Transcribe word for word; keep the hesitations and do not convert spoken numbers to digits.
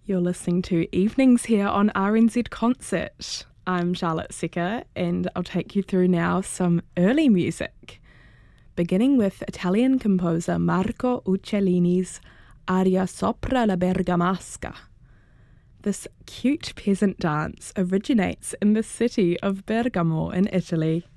You're listening to Evenings here on R N Z Concert. I'm Charlotte Secker and I'll take you through now some early music, beginning with Italian composer Marco Uccellini's Aria sopra la Bergamasca. This cute peasant dance originates in the city of Bergamo in Italy.